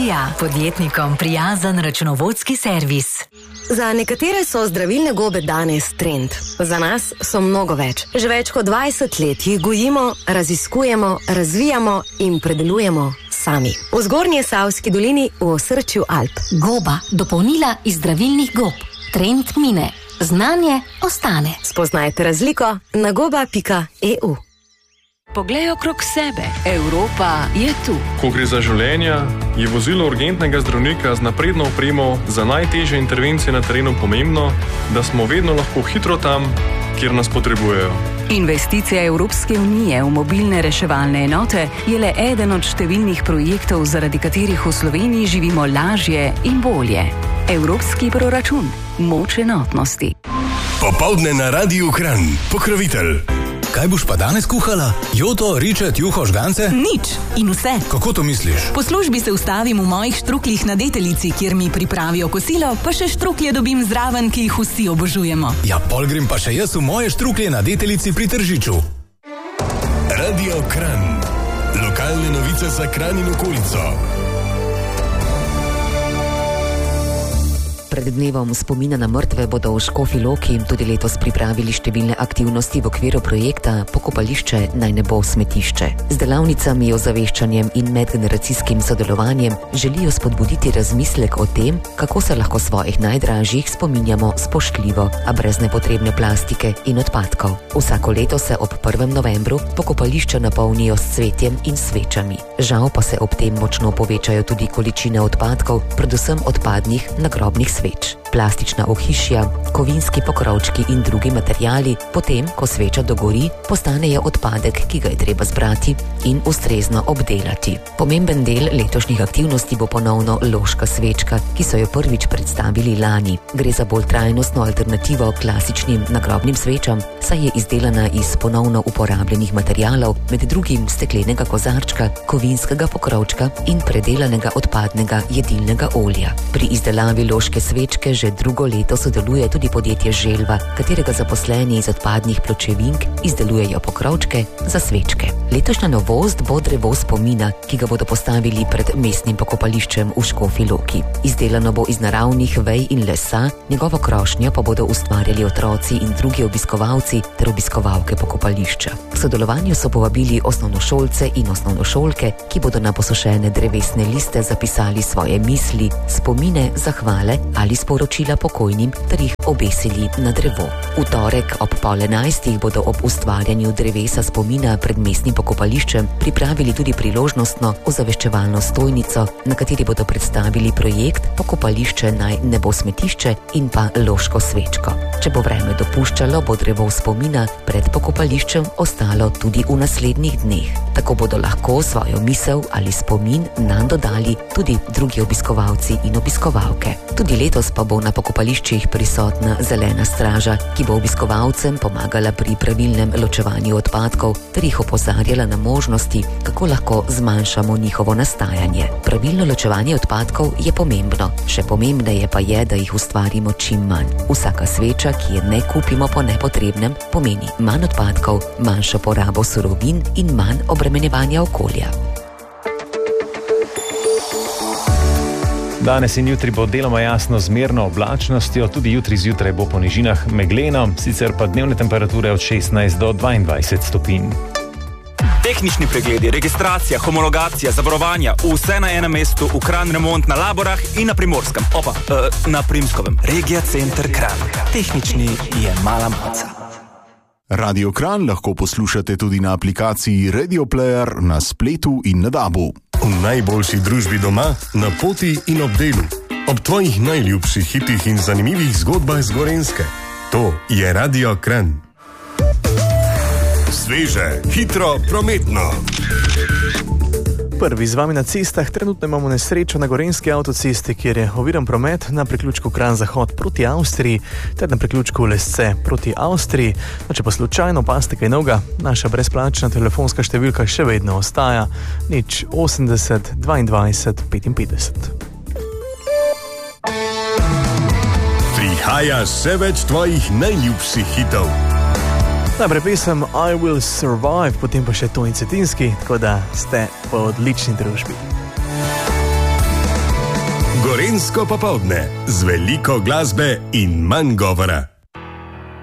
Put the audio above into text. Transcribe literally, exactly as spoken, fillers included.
Ilija, podjetnikom prijazen računovodski servis. Za nekatere so zdravilne gobe danes trend. Za nas so mnogo več. Že več kot dvajset let jih gojimo, raziskujemo, razvijamo in predelujemo sami. V Zgornji Savski dolini v osrčju Alp. Goba, dopolnila iz zdravilnih gob. Trend mine. Znanje ostane. Spoznajte razliko na goba pika e u. Poglej okrog sebe. Evropa je tu. Ko gre za življenja, je vozilo urgentnega zdravnika z napredno opremo za najtežje intervencije na terenu pomembno, da smo vedno lahko hitro tam, kjer nas potrebujejo. Investicija Evropske unije v mobilne reševalne enote je le eden od številnih projektov, zaradi katerih v Sloveniji živimo lažje in bolje. Evropski proračun. Moč enotnosti. Popoldne na Radiu Kranj. Pokrovitelj. Kaj boš pa danes kuhala? Joto, ričet, juho, žgance? Nič in vse. Kako to misliš? Po službi se ustavim v mojih štruklih na Deteljici, kjer mi pripravijo kosilo, pa še štruklje dobim zraven, ki jih vsi obožujemo. Ja, pol grem pa še jaz v moje štruklje na Deteljici pri Tržiču. Radio Kranj. Lokalne novice za Kranj in okolico. Pred dnevom spomina na mrtve bodo v Škofji Loki tudi letos pripravili številne aktivnosti v okviru projekta Pokopališče naj ne bo smetišče. Z delavnicami, ozaveščanjem in medgeneracijskim sodelovanjem želijo spodbuditi razmislek o tem, kako se lahko svojih najdražjih spominjamo spoštljivo, a brez nepotrebne plastike in odpadkov. Vsako leto se ob prvem novembru pokopališča napolnijo s cvetjem in svečami. Žal pa se ob tem močno povečajo tudi količine odpadkov, predvsem odpadnih nagrobnih sveč. Sveč. Plastična ohišja, kovinski pokrovčki in drugi materijali, potem, ko sveča dogori, postanejo odpadek, ki ga je treba zbrati in ustrezno obdelati. Pomemben del letošnjih aktivnosti bo ponovno loška svečka, ki so jo prvič predstavili lani. Gre za bolj trajnostno alternativo klasičnim nagrobnim svečam, saj je izdelana iz ponovno uporabljenih materijalov, med drugim steklenega kozarčka, kovinskega pokrovčka in predelanega odpadnega jedilnega olja. Pri izdelavi loške svečke že drugo leto sodeluje tudi podjetje Želva, katerega zaposleni iz odpadnih pločevink izdelujejo pokrovčke za svečke. Letošnja novost bo drevo spomina, ki ga bodo postavili pred mestnim pokopališčem v Škofji Loki. Izdelano bo iz naravnih vej in lesa, njegovo krošnjo pa bodo ustvarjali otroci in drugi obiskovalci ter obiskovalke pokopališča. V sodelovanju so povabili osnovnošolce in osnovnošolke, ki bodo na posušene drevesne liste zapisali svoje misli, spomine, zahvale ali sporočila pokojnim ter jih obesili na drevo. V torek ob pol enajstih bodo ob ustvarjanju drevesa spomina pred mestnim pokopališčem pripravili tudi priložnostno ozaveščevalno stojnico, na kateri bodo predstavili projekt Pokopališče naj ne bo smetišče in pa loško svečko. Če bo vreme dopuščalo, bo drevo spomina pred pokopališčem ostalo tudi v naslednjih dneh. Tako bodo lahko svojo misel ali spomin nanj dodali tudi drugi obiskovalci in obiskovalke. Tudi letos pa bo na pokopališčih prisotna zelena straža, ki bo obiskovalcem pomagala pri pravilnem ločevanju odpadkov ter jih opozarjala na možnosti, kako lahko zmanjšamo njihovo nastajanje. Pravilno ločevanje odpadkov je pomembno, še pomembneje pa je, da jih ustvarimo čim manj. Vsaka sveča, ki je ne kupimo po nepotrebnem, pomeni manj odpadkov, manjšo porabo surovin in manj obremenjevanja okolja. Danes in jutri bo deloma jasno z zmerno oblačnostjo, tudi jutri zjutraj bo po nižinah megleno, sicer pa dnevne temperature od šestnajst do dvaindvajset stopinj. Tehnični pregledi, registracija, homologacija, zavarovanja, vse na enem mestu, v Kranj remont na Laborah in na Primorskem. Opa, uh, na Primskovem. Regija Center Kranj. Tehnični je mala maca. Radio Kranj lahko poslušate tudi na aplikaciji Radio Player, na spletu in na dabu. V najboljši družbi doma, na poti in ob delu. Ob tvojih najljubših hitih in zanimivih zgodbah z Gorenjske. To je Radio Kranj. Sveže, hitro, prometno. Prvi z vami na cestah. Trenutno imamo nesrečo na Gorenjski avtocesti, kjer je oviran promet na priključku Kranj-Zahod proti Avstriji ter na priključku Lesce proti Avstriji. No, če pa slučajno paste kaj novega, naša brezplačna telefonska številka še vedno ostaja nič osemdeset dvaindvajset petinpetdeset. Prihaja še več tvojih najljubših hitov. Najprej pesem I Will Survive, potem pa še Toni Cetinski, tako da ste v odlični družbi. Gorensko popovdne z veliko glasbe in manj govora.